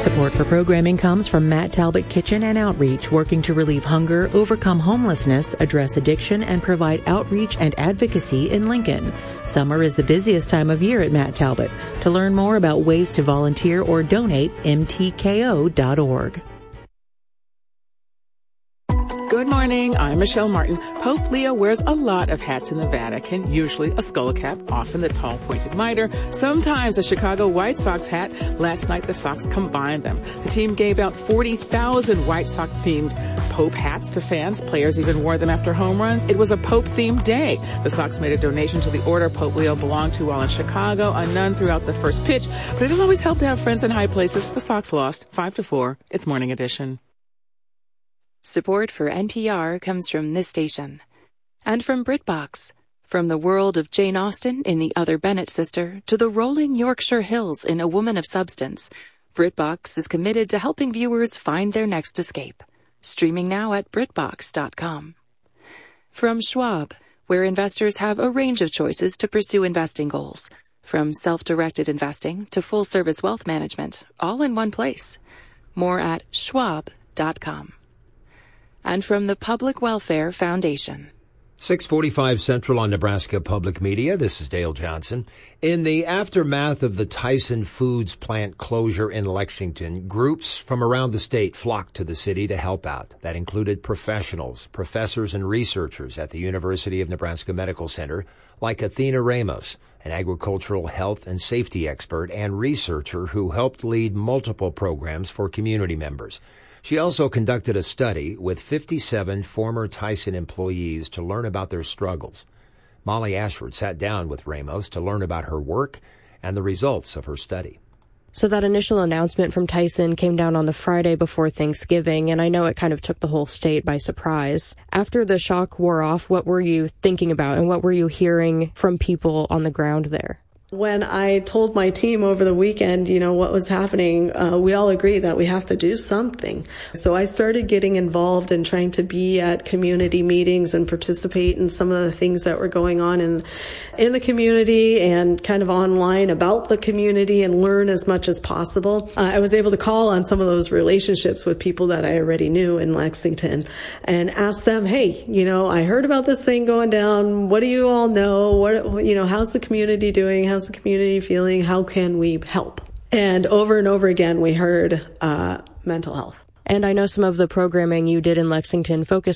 Support for programming comes from Matt Talbot Kitchen and Outreach, working to relieve hunger, overcome homelessness, address addiction, and provide outreach and advocacy in Lincoln. Summer is the busiest time of year at Matt Talbot. To learn more about ways to volunteer or donate, mtko.org. Good morning. I'm Michelle Martin. Pope Leo wears a lot of hats in the Vatican, usually a skull cap, often the tall pointed mitre, sometimes a Chicago White Sox hat. Last night, the Sox combined them. The team gave out 40,000 White Sox-themed Pope hats to fans. Players even wore them after home runs. It was a Pope-themed day. The Sox made a donation to the order Pope Leo belonged to while in Chicago, a nun throughout the first pitch. But it does always help to have friends in high places. The Sox lost 5-4. It's Morning Edition. Support for NPR comes from this station. And from BritBox. From the world of Jane Austen in The Other Bennett Sister to the rolling Yorkshire Hills in A Woman of Substance, BritBox is committed to helping viewers find their next escape. Streaming now at BritBox.com. From Schwab, where investors have a range of choices to pursue investing goals. From self-directed investing to full-service wealth management, all in one place. More at Schwab.com. And from the Public Welfare Foundation. 6:45 Central on Nebraska Public Media. This is Dale Johnson. In the aftermath of the Tyson Foods plant closure in Lexington, groups from around the state flocked to the city to help out. That included professionals, professors, and researchers at the University of Nebraska Medical Center, like Athena Ramos, an agricultural health and safety expert and researcher who helped lead multiple programs for community members. She also conducted a study with 57 former Tyson employees to learn about their struggles. Molly Ashford sat down with Ramos to learn about her work and the results of her study. So that initial announcement from Tyson came down on the Friday before Thanksgiving, and I know it kind of took the whole state by surprise. After the shock wore off, what were you thinking about and what were you hearing from people on the ground there? When I told my team over the weekend, what was happening, we all agreed that we have to do something. So I started getting involved and trying to be at community meetings and participate in some of the things that were going on in the community and kind of online about the community and learn as much as possible. I was able to call on some of those relationships with people that I already knew in Lexington and ask them, hey, I heard about this thing going down. What do you all know? How's the community doing? How's the community feeling? How can we help? And over again, we heard mental health. And I know some of the programming you did in Lexington focused